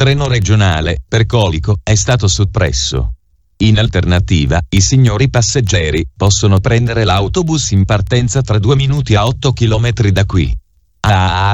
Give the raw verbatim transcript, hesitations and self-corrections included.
treno regionale per Colico è stato soppresso. In alternativa, i signori passeggeri possono prendere l'autobus in partenza tra due minuti a otto chilometri da qui. Ah,